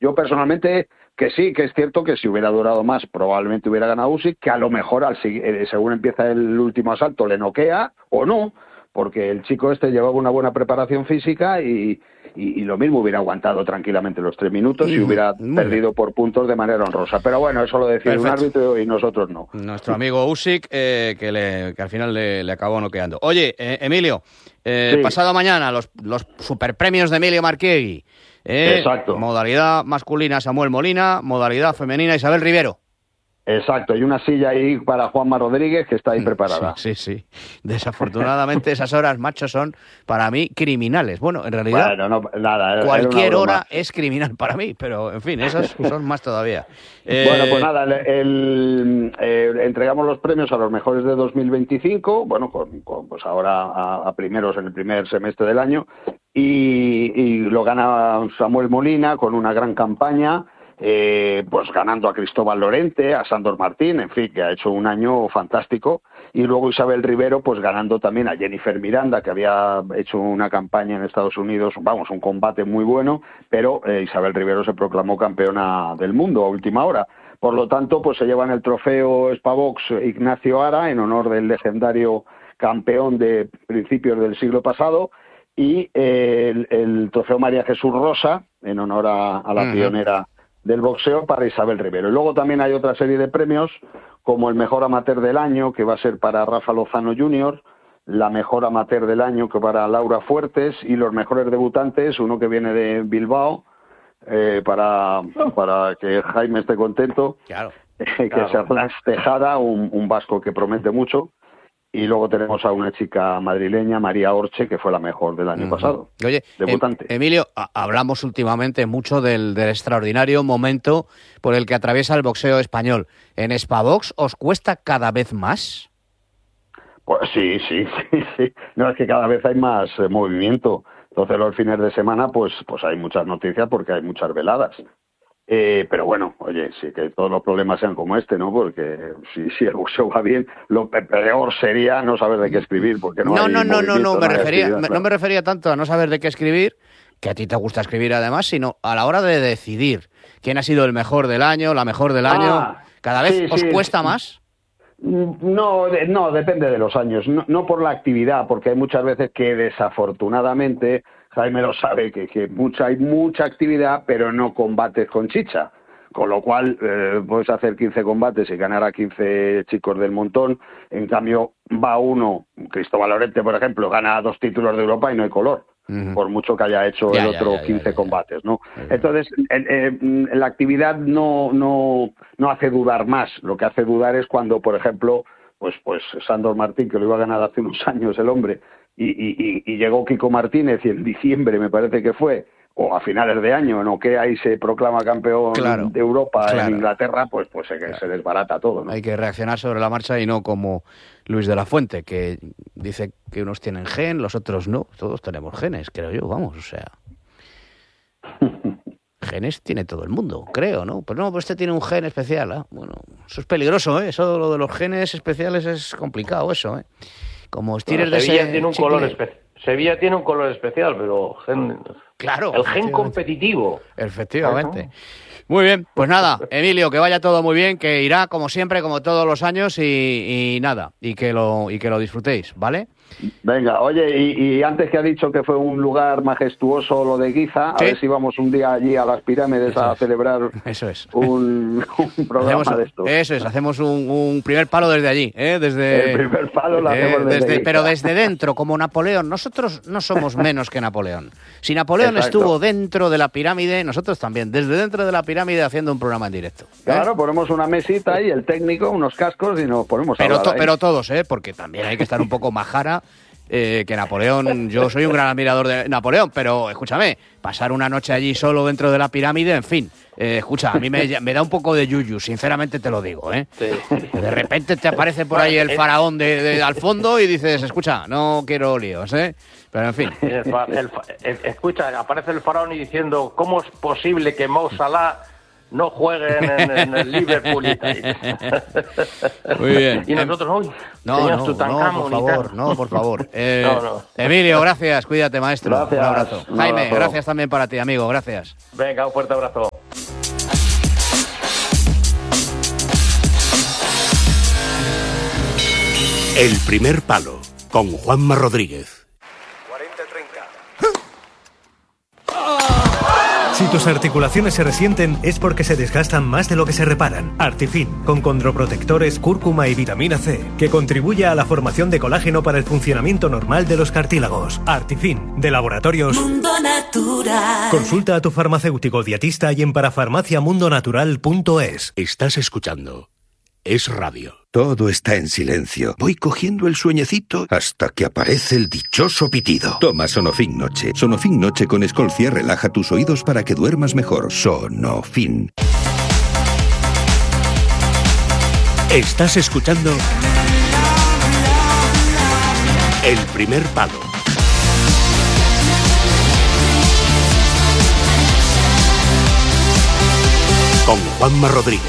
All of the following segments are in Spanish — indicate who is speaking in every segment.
Speaker 1: Yo personalmente, que sí, que es cierto que si hubiera durado más, probablemente hubiera ganado Usyk, que a lo mejor según empieza el último asalto le noquea o no, porque el chico este llevaba una buena preparación física y lo mismo hubiera aguantado tranquilamente los 3 minutos y hubiera perdido por puntos de manera honrosa. Pero bueno, eso lo decide un árbitro y nosotros no.
Speaker 2: Nuestro amigo Usyk, que al final le acabó noqueando. Oye, Emilio,
Speaker 1: Sí.
Speaker 2: pasado mañana los superpremios de Emilio Marchiegui.
Speaker 1: Exacto.
Speaker 2: Modalidad masculina Samuel Molina, modalidad femenina Isabel Rivero.
Speaker 1: Exacto, y una silla ahí para Juanma Rodríguez que está ahí preparada.
Speaker 2: Sí. Desafortunadamente esas horas, macho, son para mí criminales. Bueno, en realidad
Speaker 1: nada,
Speaker 2: cualquier hora es criminal para mí, pero en fin, esas son más todavía.
Speaker 1: Bueno, pues nada, entregamos los premios a los mejores de 2025, bueno, pues ahora a primeros en el primer semestre del año, y lo gana Samuel Molina con una gran campaña. Pues ganando a Cristóbal Lorente, a Sándor Martín, en fin, que ha hecho un año fantástico, y luego Isabel Rivero pues ganando también a Jennifer Miranda, que había hecho una campaña en Estados Unidos, un combate muy bueno, pero Isabel Rivero se proclamó campeona del mundo a última hora. Por lo tanto, pues se llevan el trofeo Spavox Ignacio Ara en honor del legendario campeón de principios del siglo pasado, y el trofeo María Jesús Rosa en honor a la pionera del boxeo para Isabel Rivero. Y luego también hay otra serie de premios, como el mejor amateur del año, que va a ser para Rafa Lozano Jr., la mejor amateur del año, que para Laura Fuertes, y los mejores debutantes, uno que viene de Bilbao, para que Jaime esté contento, claro. Que es Erlans Tejada, un vasco que promete mucho. Y luego tenemos a una chica madrileña, María Orche, que fue la mejor del año pasado.
Speaker 2: Oye, debutante. Emilio, hablamos últimamente mucho del extraordinario momento por el que atraviesa el boxeo español. ¿En Spavox os cuesta cada vez más?
Speaker 1: Pues sí. No, es que cada vez hay más movimiento. Entonces los fines de semana pues hay muchas noticias porque hay muchas veladas. Pero bueno, oye, sí que todos los problemas sean como este, ¿no? Porque si el boxeo va bien, lo peor sería no saber de qué escribir, porque no
Speaker 2: me refería tanto a no saber de qué escribir, que a ti te gusta escribir además, sino a la hora de decidir quién ha sido el mejor del año, la mejor del año. ¿Cada vez os cuesta más?
Speaker 1: No, depende de los años, no por la actividad, porque hay muchas veces que desafortunadamente, Jaime lo sabe, que hay mucha actividad, pero no combates con chicha. Con lo cual, puedes hacer 15 combates y ganar a 15 chicos del montón. En cambio, va uno, Cristóbal Lorente, por ejemplo, gana 2 títulos de Europa y no hay color. Por mucho que haya hecho el otro 15 combates, ¿no? Entonces, la actividad no hace dudar más. Lo que hace dudar es cuando, por ejemplo, pues Sándor Martín, que lo iba a ganar hace unos años el hombre, y llegó Kiko Martínez, y en diciembre me parece que fue, o a finales de año, noquea y se proclama campeón de Europa en Inglaterra, pues se desbarata todo, ¿no?
Speaker 2: Hay que reaccionar sobre la marcha y no como Luis de la Fuente, que dice que unos tienen gen, los otros no. Todos tenemos genes, creo yo, vamos, o sea... Genes tiene todo el mundo, creo, ¿no? Pero no, pues este tiene un gen especial, ¿eh? Bueno, eso es peligroso, ¿eh? Eso, lo de los genes especiales es complicado, eso, ¿eh? Como estires de
Speaker 3: Sevilla tiene un color especial. Sevilla tiene un color especial, pero
Speaker 2: claro,
Speaker 3: el gen competitivo.
Speaker 2: Efectivamente. Muy bien, pues nada, Emilio, que vaya todo muy bien, que irá como siempre, como todos los años, y nada, y que lo disfrutéis, ¿vale?
Speaker 1: Venga, oye, y antes que ha dicho que fue un lugar majestuoso lo de Guiza, a ver si vamos un día allí a las pirámides a celebrar un programa de esto.
Speaker 2: Eso es, hacemos un primer palo desde allí, ¿eh?
Speaker 1: El primer palo lo hacemos desde
Speaker 2: pero desde dentro, como Napoleón. Nosotros no somos menos que Napoleón. Si Napoleón estuvo dentro de la pirámide, nosotros también, desde dentro de la pirámide haciendo un programa en directo.
Speaker 1: Claro, ponemos una mesita ahí, el técnico, unos cascos y nos ponemos a hablar ahí.
Speaker 2: Pero todos, porque también hay que estar un poco majara. Que Napoleón, yo soy un gran admirador de Napoleón, pero escúchame, pasar una noche allí solo dentro de la pirámide, en fin, escucha, a mí me da un poco de yuyu, sinceramente te lo digo, ¿eh? Sí. De repente te aparece por ahí el faraón de al fondo y dices, escucha, no quiero líos, ¿eh? Pero en fin.
Speaker 3: Escucha, aparece el faraón y diciendo, ¿cómo es posible que Mo Salah no jueguen en el Liverpool y tal?
Speaker 2: Muy bien.
Speaker 3: Y nosotros hoy.
Speaker 2: No, por favor. Emilio, gracias, cuídate, maestro.
Speaker 1: Gracias.
Speaker 2: Un abrazo. Jaime, gracias también para ti, amigo, gracias.
Speaker 3: Venga, un fuerte abrazo.
Speaker 4: El primer palo, con Juanma Rodríguez.
Speaker 5: 40-30. Si tus articulaciones se resienten es porque se desgastan más de lo que se reparan. Artifin, con condroprotectores, cúrcuma y vitamina C, que contribuye a la formación de colágeno para el funcionamiento normal de los cartílagos. Artifin, de Laboratorios
Speaker 6: Mundo Natural.
Speaker 5: Consulta a tu farmacéutico dietista y en parafarmaciamundonatural.es.
Speaker 4: Estás escuchando Es Radio.
Speaker 7: Todo está en silencio. Voy cogiendo el sueñecito hasta que aparece el dichoso pitido. Toma Sonofin Noche. Sonofin Noche con Escolcia relaja tus oídos para que duermas mejor. Sonofin.
Speaker 4: Estás escuchando El primer palo. Con Juanma Rodríguez.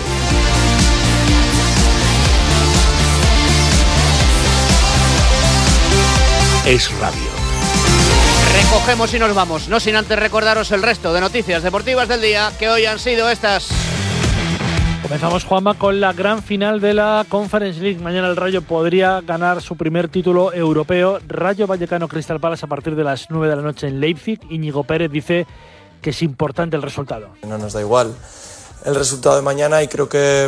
Speaker 4: Es Radio.
Speaker 2: Recogemos y nos vamos, no sin antes recordaros el resto de noticias deportivas del día, que hoy han sido estas.
Speaker 8: Comenzamos, Juanma, con la gran final de la Conference League. Mañana el Rayo podría ganar su primer título europeo. Rayo Vallecano Crystal Palace a partir de las 9 de la noche en Leipzig. Íñigo Pérez dice que es importante el resultado.
Speaker 9: No nos da igual el resultado de mañana y creo que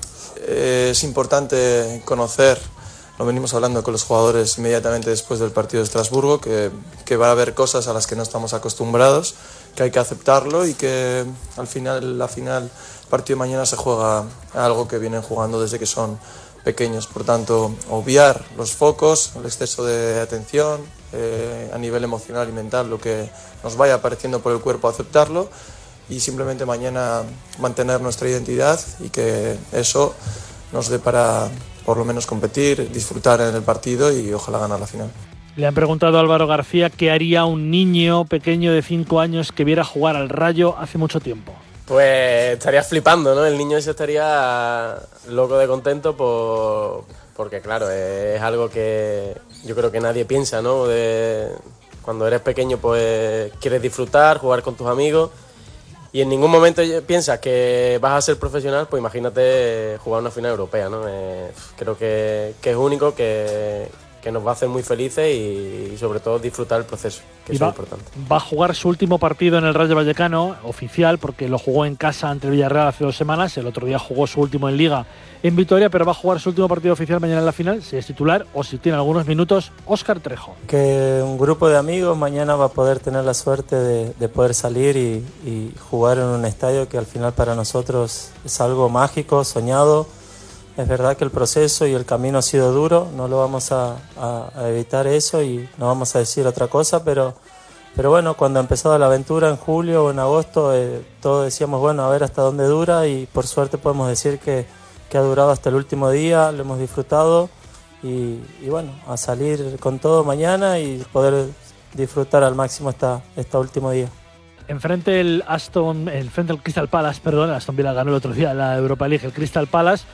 Speaker 9: es importante conocer. Lo venimos hablando con los jugadores inmediatamente después del partido de Estrasburgo, que va a haber cosas a las que no estamos acostumbrados, que hay que aceptarlo y que al final, el partido de mañana se juega algo que vienen jugando desde que son pequeños. Por tanto, obviar los focos, el exceso de atención a nivel emocional y mental, lo que nos vaya apareciendo por el cuerpo, aceptarlo y simplemente mañana mantener nuestra identidad y que eso nos dé para por lo menos competir, disfrutar en el partido y ojalá ganar la final.
Speaker 8: Le han preguntado a Álvaro García qué haría un niño pequeño de 5 años que viera jugar al Rayo hace mucho tiempo.
Speaker 10: Pues estaría flipando, ¿no? El niño ese estaría loco de contento porque claro, es algo que yo creo que nadie piensa, ¿no? Cuando eres pequeño pues quieres disfrutar, jugar con tus amigos y en ningún momento piensas que vas a ser profesional, pues imagínate jugar una final europea, ¿no? Creo que es único, que nos va a hacer muy felices y sobre todo disfrutar el proceso, que eso es importante.
Speaker 8: Va a jugar su último partido en el Rayo Vallecano, oficial, porque lo jugó en casa ante el Villarreal hace 2 semanas, el otro día jugó su último en Liga en Vitoria, pero va a jugar su último partido oficial mañana en la final, si es titular o si tiene algunos minutos, Óscar Trejo.
Speaker 11: Que un grupo de amigos mañana va a poder tener la suerte de poder salir y jugar en un estadio que al final para nosotros es algo mágico, soñado. Es verdad que el proceso y el camino ha sido duro, no lo vamos a evitar eso y no vamos a decir otra cosa, pero bueno, cuando empezó la aventura en julio o en agosto, todos decíamos, bueno, a ver hasta dónde dura y por suerte podemos decir que ha durado hasta el último día, lo hemos disfrutado y bueno, a salir con todo mañana y poder disfrutar al máximo este último día.
Speaker 8: Enfrente el Crystal Palace, el Aston Villa ganó el otro día la Europa League, el Crystal Palace,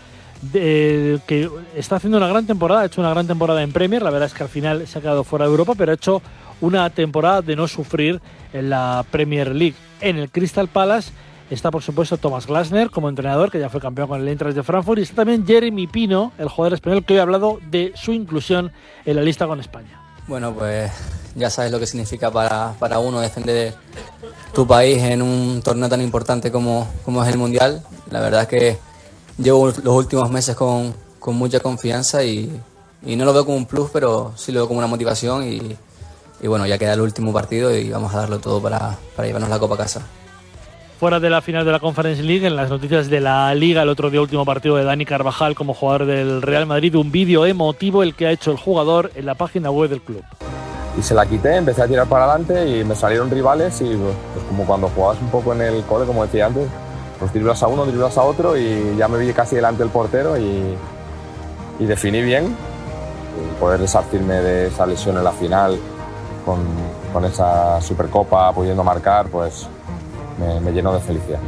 Speaker 8: que está haciendo una gran temporada, ha hecho una gran temporada en Premier, la verdad es que al final se ha quedado fuera de Europa, pero ha hecho una temporada de no sufrir en la Premier League. En el Crystal Palace está por supuesto Thomas Glasner como entrenador, que ya fue campeón con el Eintracht de Frankfurt, y está también Jeremy Pino, el jugador español, que hoy ha hablado de su inclusión en la lista con España.
Speaker 12: Bueno, pues ya sabes lo que significa para uno defender tu país en un torneo tan importante como es el Mundial. La verdad es que llevo los últimos meses con mucha confianza y no lo veo como un plus, pero sí lo veo como una motivación y bueno, ya queda el último partido y vamos a darlo todo para llevarnos la copa a casa.
Speaker 8: Fuera de la final de la Conference League, en las noticias de la Liga, el otro día último partido de Dani Carvajal como jugador del Real Madrid, un vídeo emotivo el que ha hecho el jugador en la página web del club.
Speaker 13: Y se la quité, empecé a tirar para adelante y me salieron rivales y pues como cuando jugabas un poco en el cole, como decía antes, pues driblas a uno, driblas a otro y ya me vi casi delante del portero y definí bien. Y poder resarcirme de esa lesión en la final con esa Supercopa, pudiendo marcar, pues me llenó de felicidad.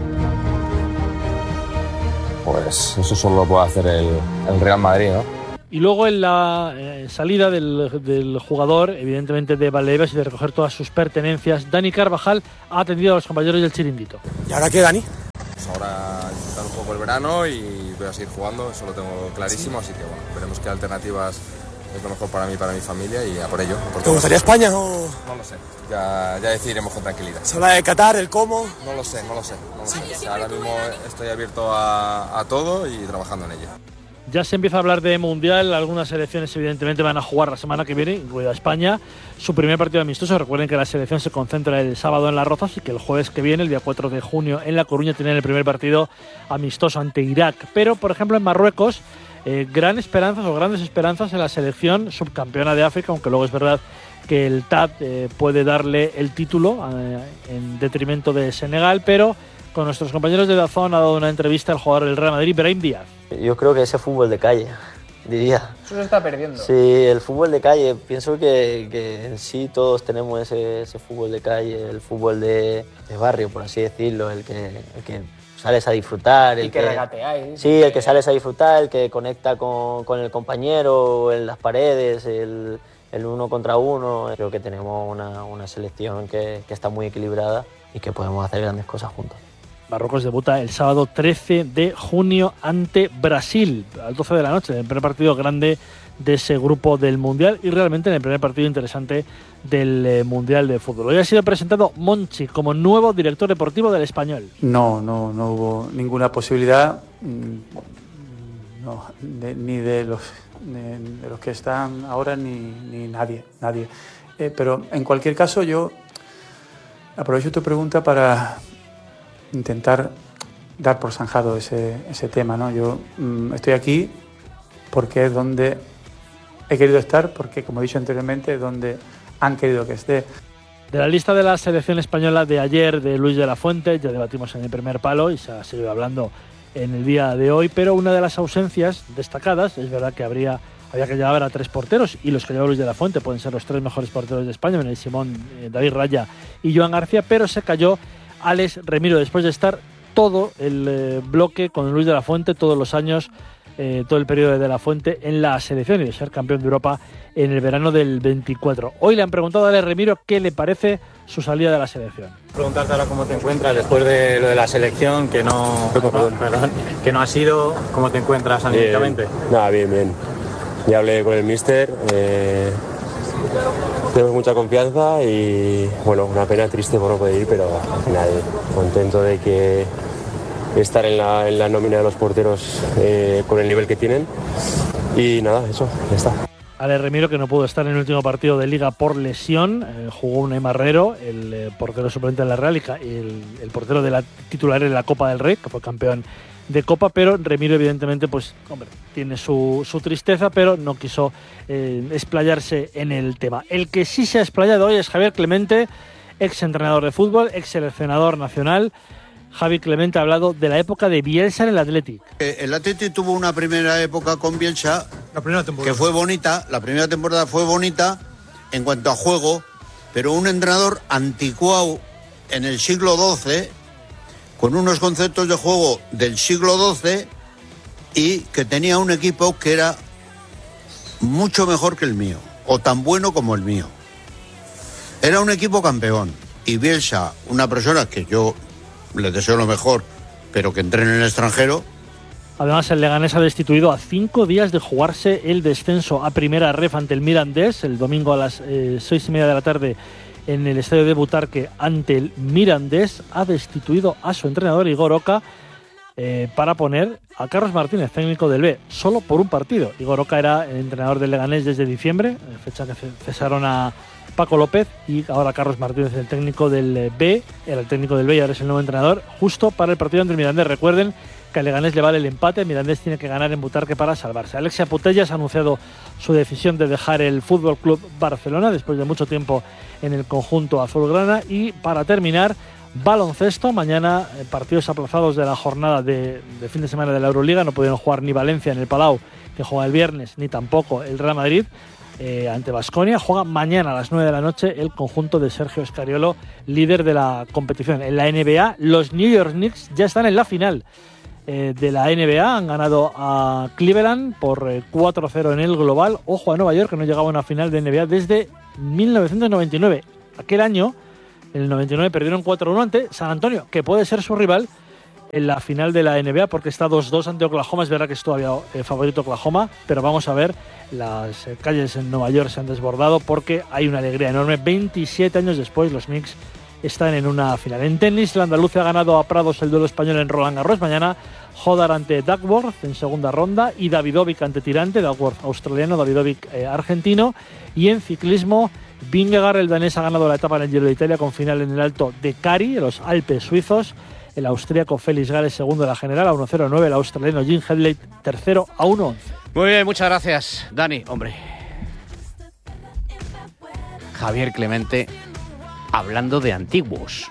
Speaker 13: Pues eso solo lo puede hacer el Real Madrid, ¿no?
Speaker 8: Y luego en la salida del jugador, evidentemente de Valdebebas y de recoger todas sus pertenencias, Dani Carvajal ha atendido a los compañeros del chiringuito.
Speaker 14: ¿Y ahora qué, Dani?
Speaker 15: Pues ahora disfrutar un poco el verano y voy a seguir jugando, eso lo tengo clarísimo, así que bueno, veremos qué alternativas es lo mejor para mí y para mi familia y a por ello.
Speaker 14: ¿Te gustaría España o...?
Speaker 15: No lo sé, ya decidiremos con tranquilidad.
Speaker 14: ¿Se habla de Qatar, el cómo?
Speaker 15: No lo sé. Ahora mismo estoy abierto a todo y trabajando en ello.
Speaker 8: Ya se empieza a hablar de Mundial, algunas selecciones evidentemente van a jugar la semana que viene, incluida España, su primer partido amistoso. Recuerden que la selección se concentra el sábado en Las Rozas y que el jueves que viene, el día 4 de junio, en La Coruña tienen el primer partido amistoso ante Irak. Pero, por ejemplo, en Marruecos, grandes esperanzas en la selección subcampeona de África, aunque luego es verdad que el TAD puede darle el título en detrimento de Senegal, pero con nuestros compañeros de DAZN ha dado una entrevista al jugador del Real Madrid, Brahim Díaz.
Speaker 16: Yo creo que ese fútbol de calle, diría.
Speaker 17: Eso se está perdiendo.
Speaker 16: Sí, el fútbol de calle. Pienso que en sí todos tenemos ese fútbol de calle, el fútbol de barrio, por así decirlo, el que sales a disfrutar.
Speaker 17: El que regateáis.
Speaker 16: Sí, el que sales a disfrutar, el que conecta con el compañero en las paredes, el uno contra uno. Creo que tenemos una selección que está muy equilibrada y que podemos hacer grandes cosas juntos.
Speaker 8: Marruecos debuta el sábado 13 de junio ante Brasil, a las 12 de la noche, en el primer partido grande de ese grupo del Mundial y realmente en el primer partido interesante del Mundial de Fútbol. Hoy ha sido presentado Monchi como nuevo director deportivo del Español.
Speaker 18: No hubo ninguna posibilidad, ni de los que están ahora ni nadie. Pero en cualquier caso yo aprovecho tu pregunta para intentar dar por zanjado ese tema, ¿no? Yo estoy aquí porque es donde he querido estar, porque, como he dicho anteriormente, es donde han querido que esté.
Speaker 8: De la lista de la selección española de ayer de Luis de la Fuente, ya debatimos en el primer palo y se ha seguido hablando en el día de hoy, pero una de las ausencias destacadas, es verdad que había que llevar a 3 porteros y los que lleva Luis de la Fuente pueden ser los 3 mejores porteros de España, Benel Simón, David Raya y Joan García, pero se cayó Alex Remiro después de estar todo el bloque con Luis de la Fuente, todos los años, todo el periodo de la Fuente en la selección y de ser campeón de Europa en el verano del 24. Hoy le han preguntado a Alex Remiro qué le parece su salida de la selección.
Speaker 19: Preguntarte ahora cómo te encuentras después de lo de la selección, que no ha sido, cómo te encuentras anímicamente.
Speaker 20: Bien. Ya hablé con el míster, tenemos mucha confianza y bueno, una pena triste por no poder ir, pero al final contento de que estar en la nómina de los porteros con el nivel que tienen y nada, eso, ya está.
Speaker 8: Alex Remiro, que no pudo estar en el último partido de Liga por lesión, jugó Unai Marrero, el portero suplente de la Real y el portero de la titular en la Copa del Rey, que fue campeón de Copa, pero Remiro evidentemente pues hombre, tiene su tristeza, pero no quiso explayarse en el tema. El que sí se ha explayado hoy es Javier Clemente, ex entrenador de fútbol, ex seleccionador nacional. Javi Clemente ha hablado de la época de Bielsa en el Athletic.
Speaker 21: El Athletic tuvo una primera época con Bielsa que fue bonita, la primera temporada fue bonita en cuanto a juego, pero un entrenador anticuado en el siglo XII, con unos conceptos de juego del siglo XII y que tenía un equipo que era mucho mejor que el mío, o tan bueno como el mío. Era un equipo campeón y Bielsa, una persona que yo le deseo lo mejor, pero que entrene en el extranjero.
Speaker 8: Además, el Leganés ha destituido a 5 días de jugarse el descenso a Primera Ref ante el Mirandés, el domingo a las 6:30 de la tarde en el estadio de Butarque ante el Mirandés. Ha destituido a su entrenador Igor Oca para poner a Carlos Martínez, técnico del B, solo por un partido. Igor Oca era el entrenador del Leganés desde diciembre, fecha que cesaron a Paco López, y ahora Carlos Martínez, el técnico del B, era el técnico del B y ahora es el nuevo entrenador, justo para el partido ante el Mirandés. Recuerden que al Leganés le vale el empate, el Mirandés tiene que ganar en Butarque para salvarse. Alexia Putellas ha anunciado su decisión de dejar el Fútbol Club Barcelona después de mucho tiempo en el conjunto azulgrana. Y para terminar, baloncesto. Mañana partidos aplazados de la jornada de fin de semana de la Euroliga. No pudieron jugar ni Valencia en el Palau, que juega el viernes, ni tampoco el Real Madrid ante Baskonia. Juega mañana a las 9 de la noche el conjunto de Sergio Scariolo, líder de la competición. En la NBA, los New York Knicks ya están en la final de la NBA. Han ganado a Cleveland por 4-0 en el global. Ojo a Nueva York, que no llegaba a una final de NBA desde 1999. Aquel año, en el 99, perdieron 4-1 ante San Antonio, que puede ser su rival en la final de la NBA porque está 2-2 ante Oklahoma. Es verdad que es todavía favorito Oklahoma, pero vamos a ver, las calles en Nueva York se han desbordado porque hay una alegría enorme. 27 años después los Knicks están en una final. En tenis, la andaluza ha ganado a Prados el duelo español en Roland Garros. Mañana Hodar ante Duckworth en segunda ronda y Davidovic ante Tirante, Duckworth australiano, Davidovic argentino. Y en ciclismo, Vingegaard, el danés, ha ganado la etapa en el Giro de Italia con final en el Alto de Cari, en los Alpes suizos. El austríaco Félix Gález, segundo de la general, a 1:09. El australiano Jim Headley, tercero, a 1:11.
Speaker 2: Muy bien, muchas gracias, Dani. Hombre, Javier Clemente hablando de antiguos.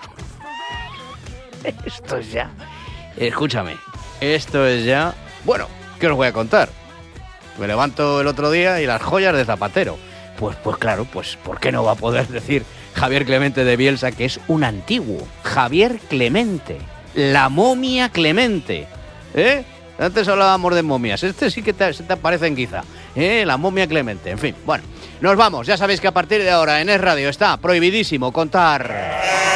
Speaker 2: Esto es ya... Escúchame, esto es ya... Bueno, ¿qué os voy a contar? Me levanto el otro día y las joyas de Zapatero. Pues claro, pues ¿por qué no va a poder decir Javier Clemente de Bielsa que es un antiguo? Javier Clemente, la momia Clemente. Antes hablábamos de momias, este sí que se te aparecen quizá. La momia Clemente, en fin. Bueno, nos vamos. Ya sabéis que a partir de ahora en Es Radio está prohibidísimo contar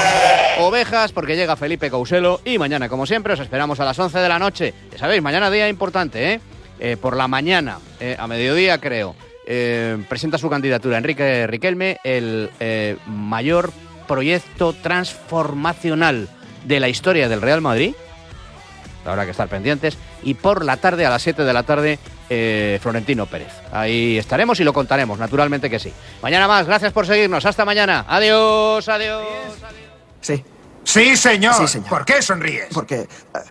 Speaker 2: ovejas porque llega Felipe Couselo y mañana, como siempre, os esperamos a las 11 de la noche. Ya sabéis, mañana día importante, por la mañana, a mediodía creo, presenta su candidatura Enrique Riquelme, el mayor proyecto transformacional de la historia del Real Madrid. Habrá que estar pendientes. Y por la tarde, a las 7 de la tarde, Florentino Pérez. Ahí estaremos y lo contaremos, naturalmente que sí. Mañana más, gracias por seguirnos. Hasta mañana. Adiós, adiós.
Speaker 17: Sí.
Speaker 22: Sí, señor.
Speaker 17: Sí, señor.
Speaker 22: ¿Por qué sonríes?
Speaker 17: Porque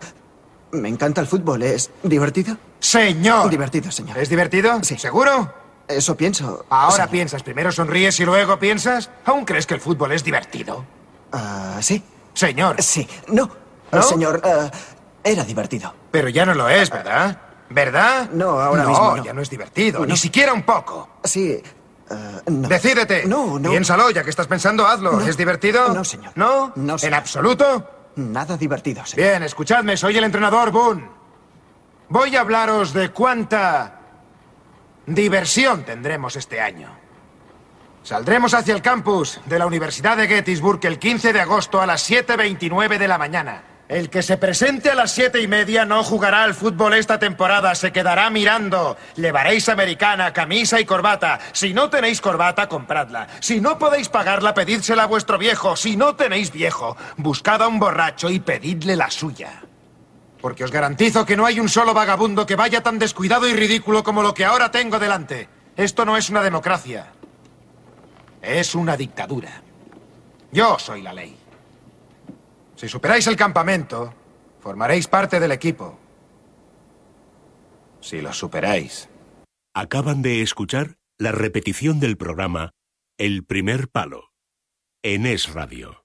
Speaker 17: me encanta el fútbol. ¿Es divertido?
Speaker 22: Señor.
Speaker 17: Divertido, señor.
Speaker 22: ¿Es divertido?
Speaker 17: Sí.
Speaker 22: ¿Seguro?
Speaker 17: Eso pienso.
Speaker 22: Ahora
Speaker 17: señor.
Speaker 22: piensas, primero sonríes y luego piensas. ¿Aún crees que el fútbol es divertido?
Speaker 17: Sí.
Speaker 22: Señor.
Speaker 17: Sí. No.
Speaker 22: ¿No?
Speaker 17: Señor, era divertido.
Speaker 22: Pero ya no lo es, ¿verdad? ¿Verdad?
Speaker 17: No, ahora mismo no.
Speaker 22: Ya no es divertido,
Speaker 17: No.
Speaker 22: ni siquiera un poco.
Speaker 17: Sí. No.
Speaker 22: Decídete.
Speaker 17: No.
Speaker 22: Piénsalo, ya que estás pensando, hazlo.
Speaker 17: No.
Speaker 22: ¿Es divertido?
Speaker 17: No, señor.
Speaker 22: ¿No?
Speaker 17: No, señor.
Speaker 22: ¿En absoluto?
Speaker 17: Nada divertido, señor.
Speaker 22: Bien, escuchadme, soy el entrenador Boone. Voy a hablaros de cuánta diversión tendremos este año. Saldremos hacia el campus de la Universidad de Gettysburg el 15 de agosto a las 7:29 de la mañana. El que se presente a las 7:30 no jugará al fútbol esta temporada, se quedará mirando. Llevaréis americana, camisa y corbata. Si no tenéis corbata, compradla. Si no podéis pagarla, pedídsela a vuestro viejo. Si no tenéis viejo, buscad a un borracho y pedidle la suya. Porque os garantizo que no hay un solo vagabundo que vaya tan descuidado y ridículo como lo que ahora tengo delante. Esto no es una democracia. Es una dictadura. Yo soy la ley. Si superáis el campamento, formaréis parte del equipo. Si lo superáis.
Speaker 4: Acaban de escuchar la repetición del programa El Primer Palo en Es Radio.